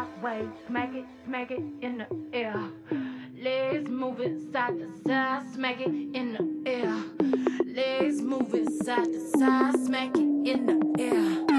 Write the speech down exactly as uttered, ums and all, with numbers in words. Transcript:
way. Smack it, smack it in the air. Legs moving side to side, smack it in the air. Legs moving side to side, smack it in the air.